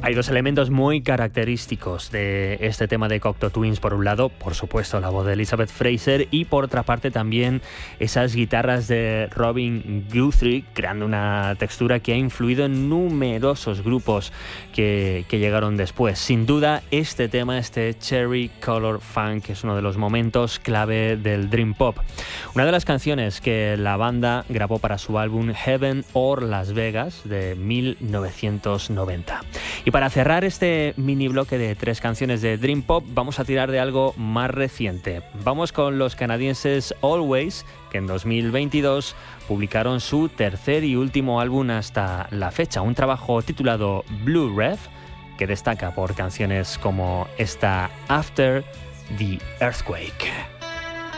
Hay dos elementos muy característicos de este tema de Cocteau Twins. Por un lado, por supuesto, la voz de Elizabeth Fraser y por otra parte también esas guitarras de Robin Guthrie, creando una textura que ha influido en numerosos grupos que llegaron después. Sin duda, este tema, este Cherry Color Funk, es uno de los momentos clave del Dream Pop. Una de las canciones que la banda grabó para su álbum Heaven or Las Vegas de 1990. Y para cerrar este mini bloque de 3 canciones de Dream Pop, vamos a tirar de algo más reciente. Vamos con los canadienses Always, que en 2022 publicaron su tercer y último álbum hasta la fecha, un trabajo titulado Blue Rev, que destaca por canciones como esta After the Earthquake.